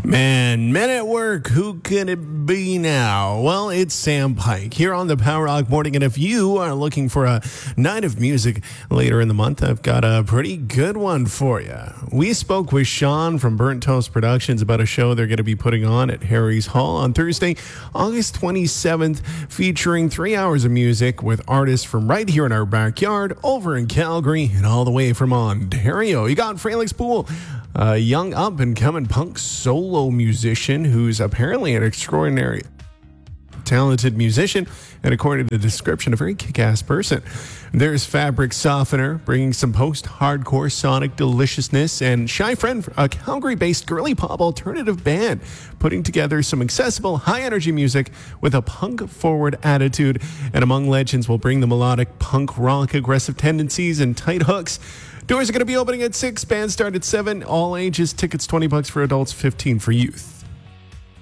Men at work, who could it be now? Well, it's Sam Pike here on the Power Rock Morning. And if you are looking for a night of music later in the month, I've got a pretty good one for you. We spoke with Sean from Burnt Toast Productions about a show they're going to be putting on at Harry's Hall on Thursday, August 27th, featuring 3 hours of music with artists from right here in our backyard, over in Calgary, and all the way from Ontario. You got Felix Poole, a young up-and-coming punk solo musician who's apparently an extraordinary talented musician, and according to the description, a very kick-ass person. There's Fabric Softener, bringing some post-hardcore sonic deliciousness, and Shy Friend, a Calgary-based girly pop alternative band, putting together some accessible, high-energy music with a punk-forward attitude. And among legends will bring the melodic punk rock aggressive tendencies and tight hooks. Doors are going to be opening at 6. Bands start at 7. All ages. Tickets $20 for adults, $15 for youth.